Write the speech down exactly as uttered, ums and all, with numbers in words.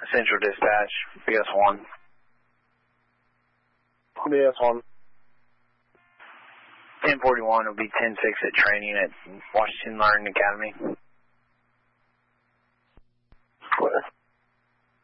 Central Dispatch, B S one. B S one. ten forty-one will be ten six at training at Washington Learning Academy.